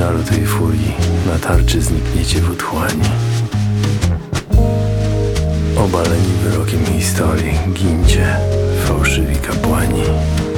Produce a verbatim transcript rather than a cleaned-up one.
żaru tej furii, na tarczy znikniecie w otchłani. Obaleni wyrokiem historii, gincie, fałszywi kapłani.